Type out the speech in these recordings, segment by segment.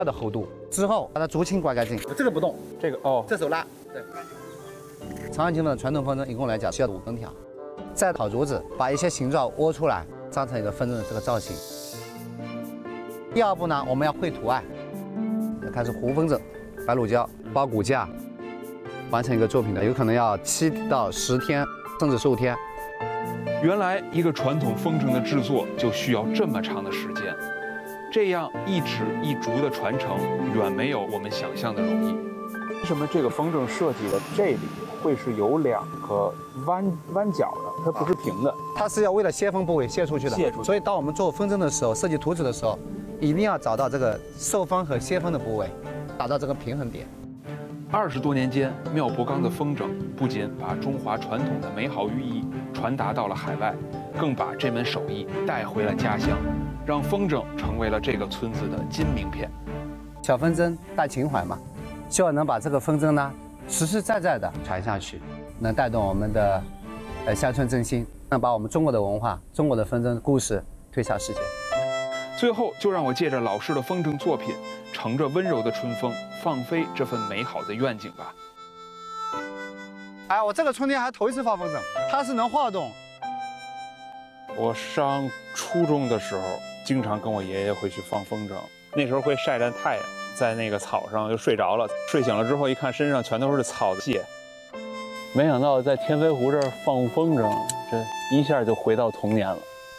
的厚度。之后把它竹青刮干净，这个不动， 这个哦， 这手拉。对。长安金风的传统风筝一共来讲需要5根条，再烤竹子，把一些形状窝出来，造成一个风筝的这个造型。第2步呢，我们要绘图案，开始糊风筝，白乳胶包骨架，完成一个作品的，有可能要7到10天，甚至15天。 原来一个传统风筝的制作就需要这么长的时间，这样一指一竹的传承远没有我们想象的容易。为什么这个风筝设计的这里会是有2个弯角的？它不是平的， 它是要为了泄风部位泄出去的。 泄出去。 所以当我们做风筝的时候，设计图纸的时候，一定要找到这个受风和泄风的部位，达到这个平衡点。 20多年间，妙博冈的风筝不仅把中华传统的美好寓意传达到了海外，更把这门手艺带回了家乡，让风筝成为了这个村子的金名片。 小风筝大情怀嘛，希望能把这个风筝呢实实在在的传下去，能带动我们的乡村振兴，能把我们中国的文化、中国的风筝故事推向世界。 最后，就让我借着老师的风筝作品，乘着温柔的春风，放飞这份美好的愿景吧。 哎，我这个春天还头一次放风筝，它是能晃动。 我上初中的时候，经常跟我爷爷会去放风筝，那时候会晒着太阳，在那个草上就睡着了，睡醒了之后一看身上全都是草的屑。没想到在天飞湖这儿放风筝，这一下就回到童年了。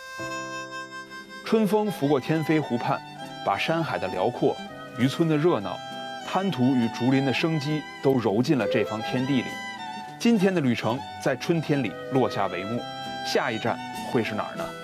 春风拂过天飞湖畔，把山海的辽阔、渔村的热闹、滩涂与竹林的生机都揉进了这方天地里。今天的旅程在春天里落下帷幕，下一站会是哪儿呢？